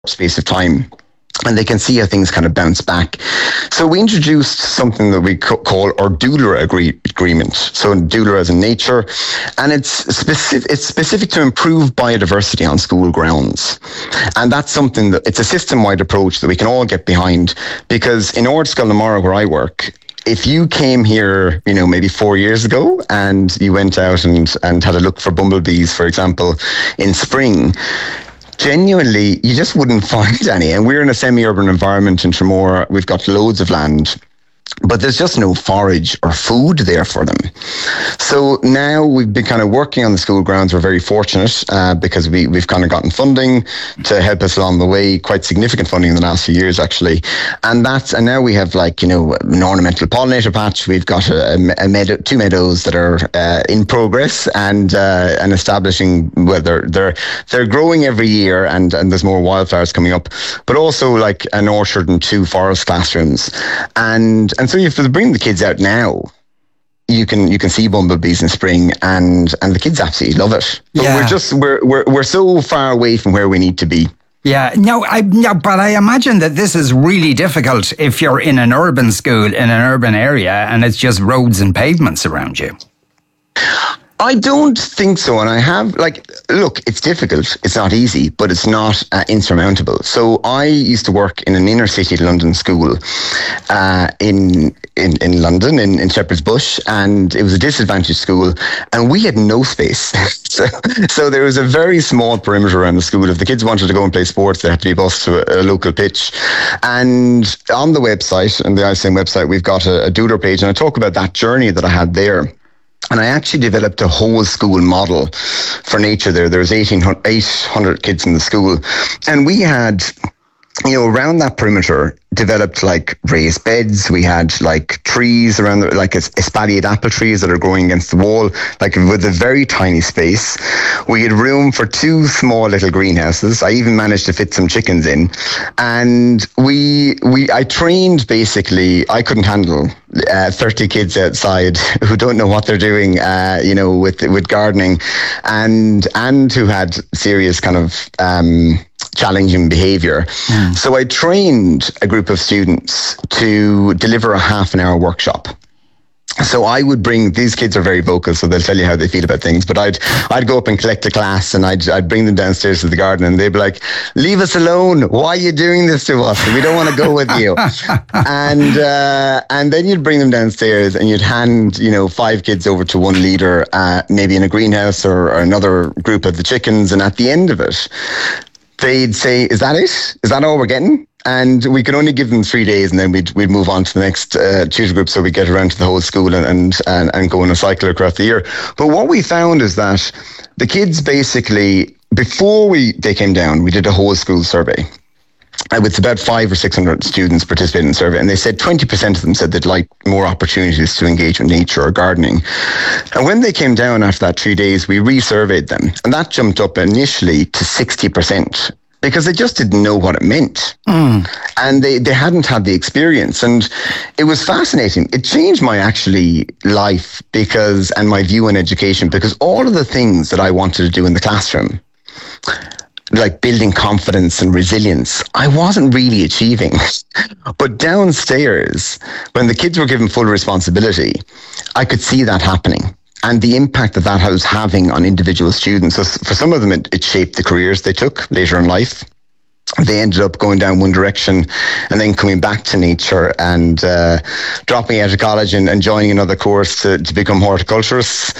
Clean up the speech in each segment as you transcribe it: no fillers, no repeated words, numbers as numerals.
space of time. And they can see how things kind of bounce back. So we introduced something that we call our doula agreement. So doula as in nature, and it's specific to improve biodiversity on school grounds. And that's something that it's a system-wide approach that we can all get behind, because in Ard Scoil where I work, if you came here, maybe 4 years ago and you went out and had a look for bumblebees, for example, in spring, genuinely, you just wouldn't find any. And we're in a semi-urban environment in Tramore. We've got loads of land, but there's just no forage or food there for them. So now we've been kind of working on the school grounds. We're very fortunate because we've kind of gotten funding to help us along the way, quite significant funding in the last few years, actually. And now we have an ornamental pollinator patch. We've got two meadows that are in progress and establishing, well, they're growing every year, and there's more wildflowers coming up, but also like an orchard and 2 forest classrooms. And so if you bring the kids out now, you can see bumblebees in spring, and the kids absolutely love it. But we're so far away from where we need to be. Yeah, but I imagine that this is really difficult if you're in an urban school in an urban area and it's just roads and pavements around you. I don't think so. And I have, look, it's difficult. It's not easy, but it's not insurmountable. So I used to work in an inner city London school in London, in Shepherd's Bush, and it was a disadvantaged school, and we had no space. so there was a very small perimeter around the school. If the kids wanted to go and play sports, they had to be bused to a local pitch. And on the website, on the ICM website, we've got a doodler page, and I talk about that journey that I had there. And I actually developed a whole school model for nature there. There was 800 kids in the school. And we had, around that perimeter, developed raised beds. We had trees around espalier apple trees that are growing against the wall, with a very tiny space. We had room for 2 small little greenhouses. I even managed to fit some chickens in. And I trained basically, I couldn't handle 30 kids outside who don't know what they're doing, with gardening, and who had serious kind of challenging behavior. So I trained a group of students to deliver a half-an-hour workshop. So I would bring, these kids are very vocal, so they'll tell you how they feel about things, but I'd go up and collect a class, and I'd bring them downstairs to the garden, and they'd be like, leave us alone. Why are you doing this to us? We don't want to go with you. And then you'd bring them downstairs, and you'd hand, 5 kids over to one leader, maybe in a greenhouse or another group of the chickens. And at the end of it, they'd say, is that it? Is that all we're getting? And we could only give them 3 days, and then we'd move on to the next tutor group, so we get around to the whole school and go on a cycle across the year. But what we found is that the kids basically, before they came down, we did a whole school survey. With about 500 or 600 students participating in the survey, and they said 20% of them said they'd like more opportunities to engage with nature or gardening. And when they came down after that 3 days, we resurveyed them, and that jumped up initially to 60%. Because they just didn't know what it meant. And they hadn't had the experience. And it was fascinating. It changed my life and my view on education, because all of the things that I wanted to do in the classroom, like building confidence and resilience, I wasn't really achieving. But downstairs, when the kids were given full responsibility, I could see that happening. And the impact that was having on individual students. So for some of them, it shaped the careers they took later in life. They ended up going down one direction and then coming back to nature and dropping out of college and joining another course to become horticulturists.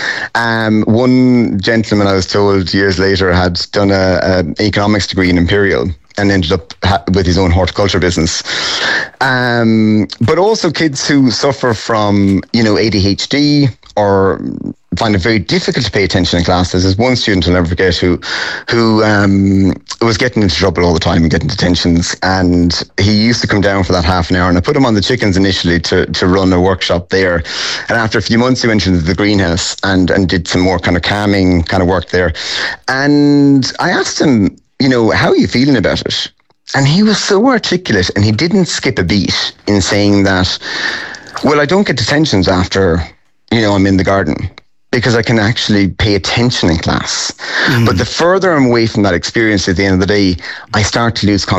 One gentleman, I was told years later, had done an economics degree in Imperial and ended up with his own horticulture business. But also kids who suffer from, ADHD or find it very difficult to pay attention in class. There's one student I'll never forget who was getting into trouble all the time and getting detentions, and he used to come down for that half an hour, and I put him on the chickens initially to run a workshop there. And after a few months, he went into the greenhouse and did some more kind of calming kind of work there. And I asked him, how are you feeling about it? And he was so articulate, and he didn't skip a beat in saying that, well, I don't get detentions after, I'm in the garden. because I can actually pay attention in class. But the further I'm away from that experience at the end of the day, I start to lose